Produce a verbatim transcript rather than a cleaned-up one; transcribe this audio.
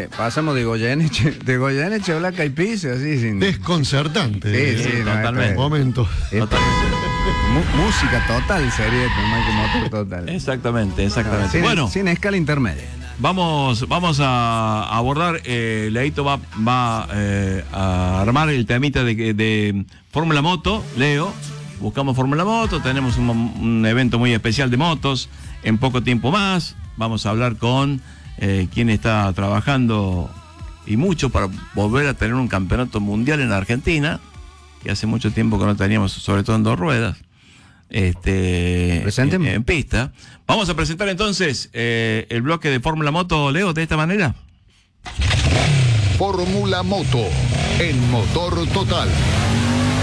pasamos de Goyeneche, de Goyeneche a Black Eyed Peas, así sin... Desconcertante. Sí, sí, eh, no, totalmente. esto es- Momento. esto es mu- música total sería esto, Michael Motor total. Exactamente, exactamente. Sin, bueno, sin escala intermedia. vamos, vamos a abordar, eh, Leito va, va eh, a armar el temita de, de Fórmula Moto, Leo. Buscamos Fórmula Moto, tenemos un, un evento muy especial de motos en poco tiempo más. Vamos a hablar con eh, quien está trabajando y mucho para volver a tener un campeonato mundial en Argentina, que hace mucho tiempo que no teníamos, sobre todo en dos ruedas, este, en, en pista. Vamos a presentar entonces eh, el bloque de Fórmula Moto, Leo, de esta manera. Fórmula Moto en Motor Total.